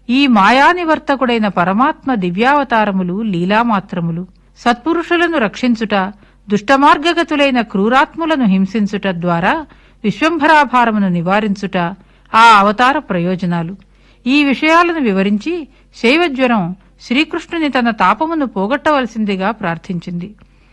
ఈ మాయానివర్తకుడైన పరమాత్మ దివ్యావతారములు లీలామాత్రములు. సత్పురుషులను రక్షించుట, దుష్టమార్గగతులైన క్రూరాత్ములను హింసించుట ద్వారా విశ్వంభరాభారమును నివారించుట ఆ అవతార ప్రయోజనాలు. ఈ విషయాలను వివరించి శైవజ్వరం శ్రీకృష్ణుని తన తాపమును పోగొట్టవలసిందిగా ప్రార్థించింది.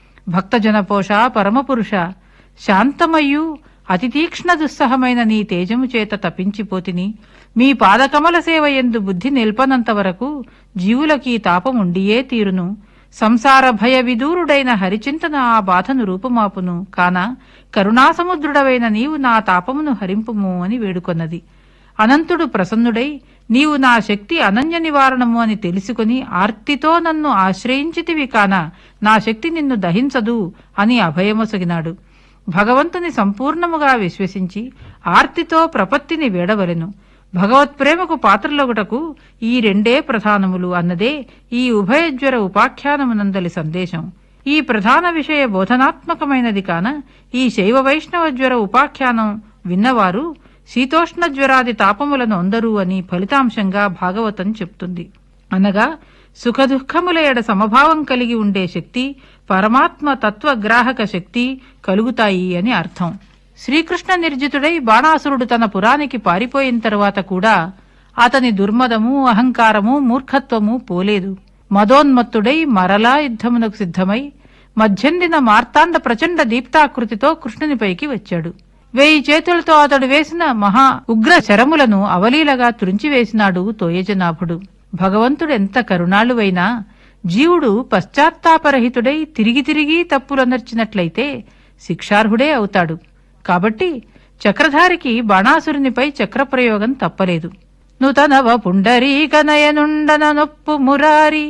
భక్తజనపోష పరమపురుష, శాంతమయ్యూ అతి తీక్ష్ణ దుస్సహమైన నీ తేజము చేత తపించిపోతిని. మీ పాదకమల సేవయందు బుద్ధి నిల్పనంతవరకు జీవులకీ తాపముండియే తీరును. సంసార భయ విదూరుడైన హరిచింతన ఆ బాధను రూపుమాపును. కాన కరుణాసముద్రుడవైన నీవు నా తాపమును హరింపుము అని వేడుకొన్నది. అనంతుడు ప్రసన్నుడై, నీవు నా శక్తి అనన్య నివారణము అని తెలుసుకుని ఆర్తితో నన్ను ఆశ్రయించితివి, కాన నా శక్తి నిన్ను దహించదు అని అభయమొసగినాడు. భగవంతుని సంపూర్ణముగా విశ్వసించి ఆర్తితో ప్రపత్తిని వేడవలెను. భగవత్ప్రేమకు పాత్రలొగటకు ఈ రెండే ప్రధానములు అన్నదే ఈ ఉభయజ్వర ఉపాఖ్యానమునందలి సందేశం. ఈ ప్రధాన విషయ బోధనాత్మకమైనది కాన ఈ శైవ వైష్ణవ జ్వర ఉపాఖ్యానం విన్నవారు శీతోష్ణ జ్వరాది తాపములను అందరూ అని ఫలితాంశంగా భాగవతం చెప్తుంది. అనగా సుఖదుఃఖముల ఎడ సమభావం కలిగి ఉండే శక్తి, పరమాత్మ తత్వగ్రాహక శక్తి కలుగుతాయి అని అర్థం. శ్రీకృష్ణ నిర్జితుడై బాణాసురుడు తన పురానికి పారిపోయిన తరువాత కూడా అతని దుర్మదము, అహంకారము, మూర్ఖత్వము పోలేదు. మదోన్మత్తుడై మరలా యుద్ధమునకు సిద్ధమై మధ్యందిన మార్తాండ ప్రచండ దీప్తాకృతితో కృష్ణునిపైకి వచ్చాడు. 1000 చేతులతో అతడు వేసిన మహా ఉగ్ర శరములను అవలీలగా తురించివేసినాడు తోయజనాభుడు. భగవంతుడెంత కరుణాళువైనా జీవుడు పశ్చాత్తాపరహితుడై తిరిగి తిరిగి తప్పులొనర్చినట్లయితే శిక్షార్హుడే అవుతాడు. కాబట్టి చక్రధారికి బాణాసురునిపై చక్రప్రయోగం తప్పలేదు. నుతనవ పుండరీకనయనుండన నొప్పు మురారి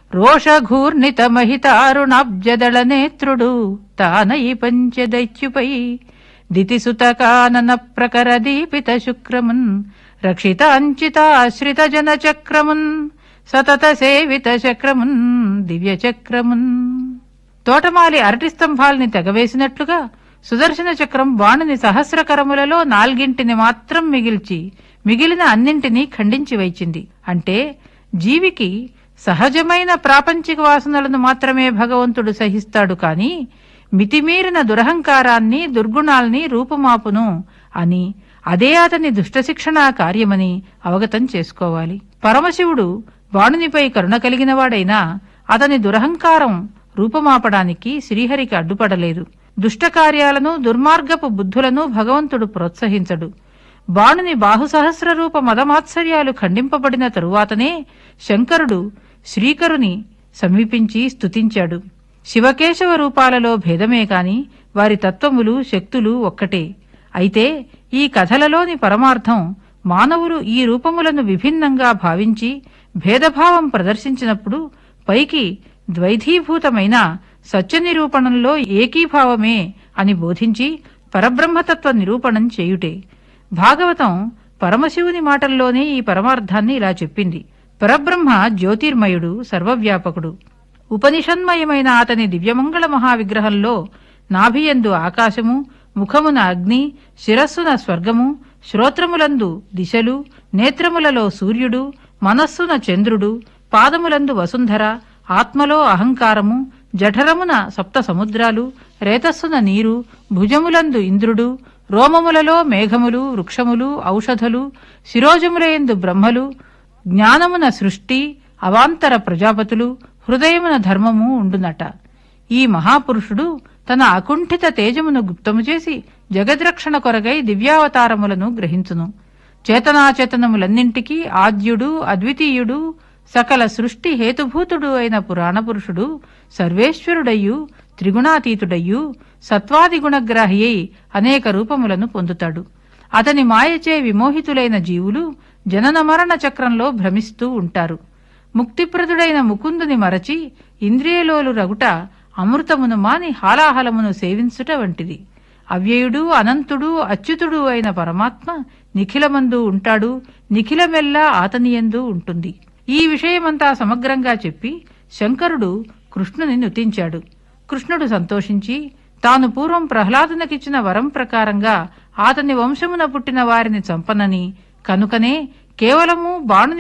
రోషఘూర్ణిత మహితారుణాబ్జదళ నేత్రుడు తానయి పంచదైత్యుపై దితిసుతకానన ప్రకర దీపిత శుక్రమున్ రక్షిత అంచిత ఆశ్రిత జన చక్రమున్ సతత సేవిత చక్రమున్ దివ్య చక్రమున్. తోటమాలి అరటి స్తంభాల్ని తెగవేసినట్లుగా సుదర్శన చక్రం బాణుని సహస్రకరములలో 4 మాత్రం మిగిల్చి మిగిలిన అన్నింటినీ ఖండించి వైచింది. అంటే జీవికి సహజమైన ప్రాపంచిక వాసనలను మాత్రమే భగవంతుడు సహిస్తాడు, కాని మితిమీరిన దురహంకారాన్ని, దుర్గుణాల్ని రూపుమాపును అని, అదే అతని దుష్టశిక్షణా కార్యమని అవగతం చేసుకోవాలి. పరమశివుడు బాణునిపై కరుణ కలిగినవాడైనా అతని దురహంకారం రూపమాపడానికి శ్రీహరికి అడ్డుపడలేదు. దుష్టకార్యాలను, దుర్మార్గపు బుద్ధులను భగవంతుడు ప్రోత్సహించడు. బాణుని బాహుసహస్ర రూప మదమాత్సర్యాలు ఖండింపబడిన తరువాతనే శంకరుడు శ్రీకరుని సమీపించి స్తుతించాడు. శివకేశవ రూపాలలో భేదమే కాని వారి తత్వములు, శక్తులు ఒక్కటే. అయితే ఈ కథలలోని పరమార్థం మానవులు ఈ రూపములను విభిన్నంగా భావించి భేదభావం ప్రదర్శించినప్పుడు పైకి ద్వైధీభూతమైన సత్యనిరూపణంలో ఏకీభావమే అని బోధించి పరబ్రహ్మతత్వ నిరూపణం చేయుటే. భాగవతం పరమశివుని మాటల్లోనే ఈ పరమార్థాన్ని ఇలా చెప్పింది. పరబ్రహ్మ జ్యోతిర్మయుడు, సర్వవ్యాపకుడు. ఉపనిషన్మయమైన అతని దివ్యమంగళ మహావిగ్రహంలో నాభియందు ఆకాశము, ముఖమున అగ్ని, శిరస్సున స్వర్గము, శ్రోత్రములందు దిశలు, నేత్రములలో సూర్యుడు, మనస్సున చంద్రుడు, పాదములందు వసుంధర, ఆత్మలో అహంకారము, జఠరమున 7 సముద్రాలు, రేతస్సున నీరు, భుజములందు ఇంద్రుడు, రోమములలో మేఘములు, వృక్షములు, ఔషధులు, శిరోజములయందు బ్రహ్మలు, జ్ఞానమున సృష్టి, అవాంతర ప్రజాపతులు, హృదయమున ధర్మము ఉండునట. ఈ మహాపురుషుడు తన అకుంఠిత తేజమును గుప్తము చేసి జగద్రక్షణ కొరగై దివ్యావతారములను గ్రహించును. చేతనాచేతనములన్నింటికీ ఆద్యుడు, అద్వితీయుడు, సకల సృష్టి హేతుభూతుడు అయిన పురాణపురుషుడు సర్వేశ్వరుడయ్యూ త్రిగుణాతీతుడయ్యూ సత్వాది గుణగ్రాహి అయి అనేక రూపములను పొందుతాడు. అతని మాయచే విమోహితులైన జీవులు జనన మరణ చక్రంలో భ్రమిస్తూ ఉంటారు. ముక్తిప్రదుడైన ముకుందుని మరచి ఇంద్రియలోలు రగుట అమృతమును మాని హాలాహలమును సేవించుట వంటిది. అవ్యయుడు, అనంతుడు, అచ్యుతుడు అయిన పరమాత్మ నిఖిలమందు ఉంటాడు. నిఖిలమెల్లా ఆతనియందు ఉంటుంది. ఈ విషయమంతా సమగ్రంగా చెప్పి శంకరుడు కృష్ణుని నుతించాడు. కృష్ణుడు సంతోషించి తాను పూర్వం ప్రహ్లాదునకిచ్చిన వరం ప్రకారంగా అతని వంశమున పుట్టిన వారిని చంపనని, కనుకనే కేవలము బాణుని